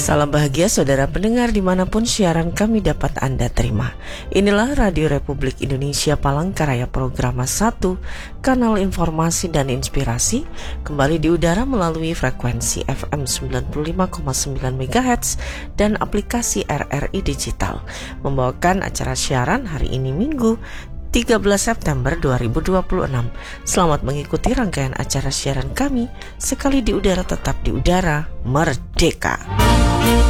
Salam bahagia saudara pendengar dimanapun siaran kami dapat Anda terima. Inilah Radio Republik Indonesia Palangkaraya Programa 1, kanal informasi dan inspirasi, kembali di udara melalui frekuensi FM 95,9 MHz dan aplikasi RRI Digital. Membawakan acara siaran hari ini Minggu 13 September 2026. Selamat mengikuti rangkaian acara siaran kami. Sekali di udara tetap di udara, merdeka.